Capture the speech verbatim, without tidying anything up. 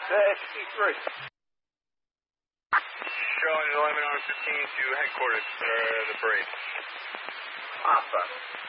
S T three. Showing eleven on fifteen to headquarters for the parade. Papa.